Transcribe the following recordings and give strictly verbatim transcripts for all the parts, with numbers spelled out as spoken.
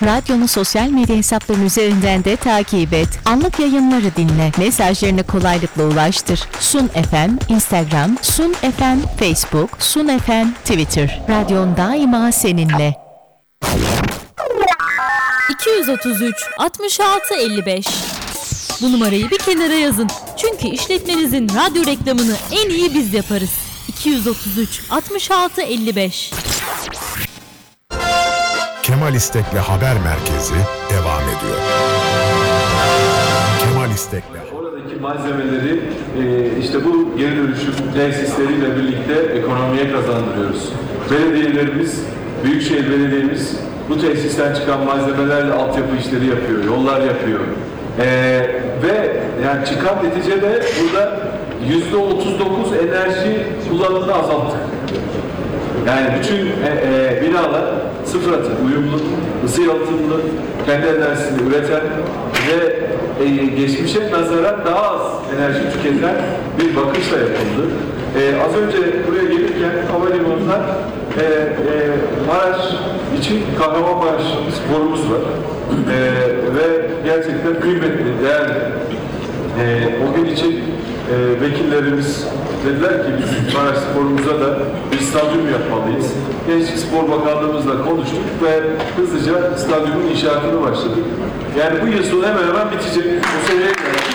Radyonun sosyal medya hesaplarının üzerinden de takip et. Anlık yayınları dinle. Mesajlarını kolaylıkla ulaştır. Sun F M, Instagram, Sun F M, Facebook, Sun F M, Twitter. Radyon daima seninle. iki yüz otuz üç altmış altı elli beş. Bu numarayı bir kenara yazın. Çünkü işletmenizin radyo reklamını en iyi biz yaparız. iki yüz otuz üç altmış altı elli beş. Kemal İstek'le Haber Merkezi devam ediyor. Kemal İstek'le. Oradaki malzemeleri e, işte bu geri dönüşüm tesisleriyle birlikte ekonomiye kazandırıyoruz. Belediyelerimiz, Büyükşehir Belediye'miz bu tesisten çıkan malzemelerle altyapı işleri yapıyor, yollar yapıyor. E, ve yani çıkan neticede burada yüzde otuz dokuz enerji kullanımını azalttık. Yani bütün e, e, binalar sıfır atık, uyumlu, ısı yalıtımlı, kendi enerjisini üreten ve e, geçmişe nazaran daha az enerji tüketen bir bakışla yapıldı. E, az önce buraya gelirken havalimanından e, e, Maraş için Kahramanmaraş sporumuz var. E, ve gerçekten kıymetli, değerli. E, o gün için e, vekillerimiz dediler ki biz Maraş Sporumuza da bir stadyum yapmalıyız. Gençlik Spor Bakanlığımızla konuştuk ve hızlıca stadyumun inşaatını başladık. Yani bu yıl sonu hemen hemen bitecek. O seviyeye geldik.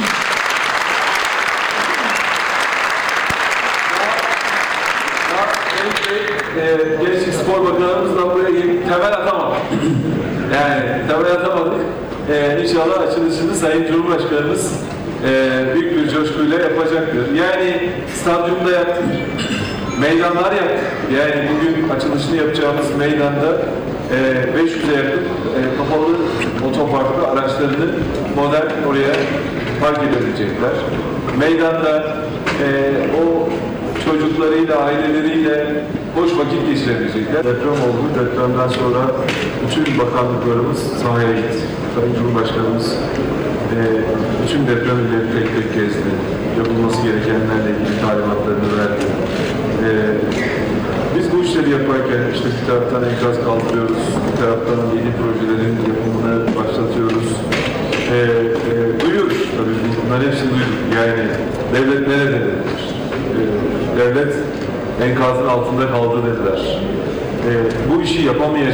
E, Gençlik Spor Bakanlığımızla buraya gelip temel atamadık. Yani temel atamadık. E, inşallah açılışını Sayın Cumhurbaşkanımız e, büyük bir coşkuyla yapacaktır. Yani stadyumda yaptık, meydanlar yaptık. Yani bugün açılışını yapacağımız meydanda e, beş yüze yakın e, kapalı otoparkta araçlarını modern oraya park edebilecekler. Meydanda e, o çocuklarıyla, aileleriyle hoş vakit geçirebilecekler. Deprem oldu. Depremden sonra bütün bakanlıklarımız sahaya gitti. Sayın Cumhurbaşkanımız e, bütün deprem illeri tek tek gezdi. Yapılması gerekenlerle ilgili talimatlarını verdi. E, biz bu işleri yaparken işte bir taraftan enkaz kaldırıyoruz, bir taraftan yeni projelerin yapımını başlatıyoruz. E, e, duyuyoruz tabii, bunların hepsini duyduk. Yani devlet nerede dediler? E, devlet enkazın altında kaldı dediler. E, bu işi yapamayacak.